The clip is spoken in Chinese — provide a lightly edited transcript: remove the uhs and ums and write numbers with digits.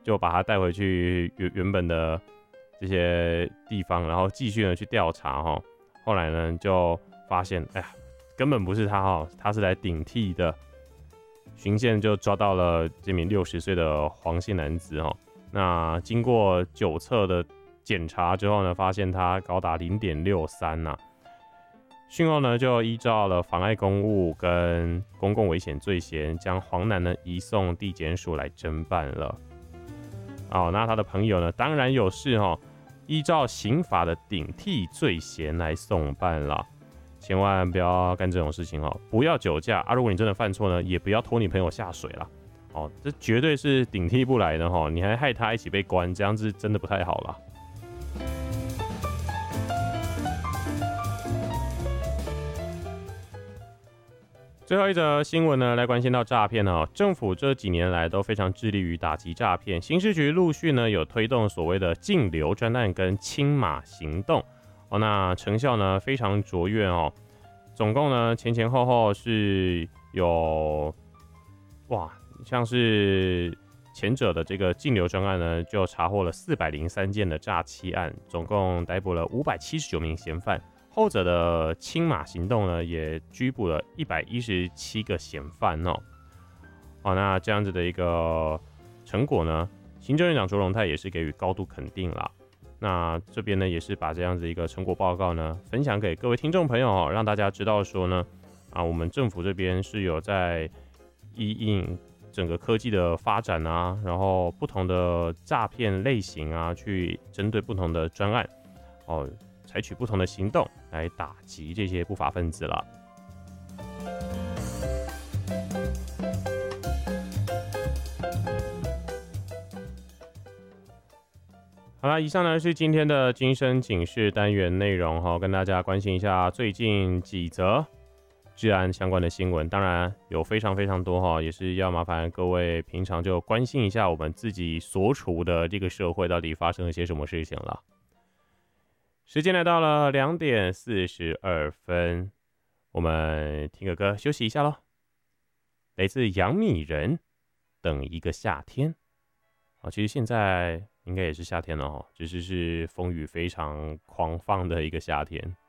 就把他带回去原本的这些地方，然后继续呢去调查哈。后来呢就发现，哎呀，根本不是他哈，他是来顶替的。巡线就抓到了这名60岁的黄姓男子哈。那经过酒测的检查之后呢，发现他高达0.63呐。讯后呢，就依照了妨碍公务跟公共危险罪嫌，将黄男呢移送地检署来侦办了。那他的朋友呢，当然有事哈，依照刑法的顶替罪嫌来送办了。千万不要干这种事情哦，不要酒驾啊！如果你真的犯错呢，也不要拖你朋友下水啦。这绝对是顶替不来的哈，你还害他一起被关，这样子真的不太好啦。最后一则新闻呢，来关心到诈骗哦。政府这几年来都非常致力于打击诈骗，刑事局陆续呢有推动所谓的禁流专案跟清码行动那成效呢非常卓越哦。总共呢前后后是有像是前者的这个禁流专案呢，就查获了403件的诈欺案，总共逮捕了579名嫌犯。后者的清码行动呢，也拘捕了117个嫌犯哦。那这样子的一个成果呢，行政院长卓荣泰也是给予高度肯定啦。那这边呢，也是把这样子一个成果报告呢，分享给各位听众朋友让大家知道说呢，我们政府这边是有在因应整个科技的发展啊，然后不同的诈骗类型啊，去针对不同的专案采取不同的行动来打击这些不法分子了。好啦，以上呢是今天的今生警示单元内容跟大家关心一下最近几则治安相关的新闻，当然有非常非常多也是要麻烦各位平常就关心一下我们自己所处的这个社会到底发生了些什么事情了。时间来到了2点42分，我们听个歌休息一下咯。来自杨米人，等一个夏天。其实现在应该也是夏天了只是是风雨非常狂放的一个夏天。